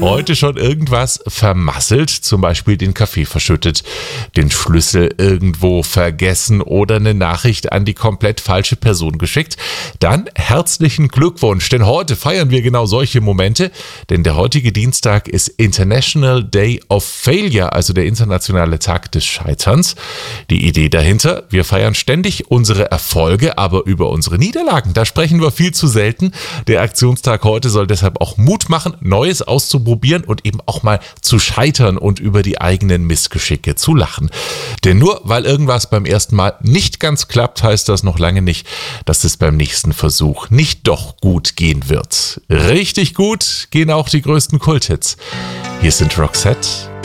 Heute schon irgendwas vermasselt, zum Beispiel den Kaffee verschüttet, den Schlüssel irgendwo vergessen oder eine Nachricht an die komplett falsche Person geschickt? Dann herzlichen Glückwunsch, denn heute feiern wir genau solche Momente, denn der heutige Dienstag ist International Day of Failure, also der internationale Tag des Scheiterns. Die Idee dahinter: wir feiern ständig unsere Erfolge, aber über unsere Niederlagen, da sprechen wir viel zu selten. Der Aktionstag heute soll deshalb auch Mut machen, Neues auszuprobieren und eben auch mal zu scheitern und über die eigenen Missgeschicke zu lachen. Denn nur weil irgendwas beim ersten Mal nicht ganz klappt, heißt das noch lange nicht, dass es beim nächsten Versuch nicht doch gut gehen wird. Richtig gut gehen auch die größten Kulthits. Hier sind Roxette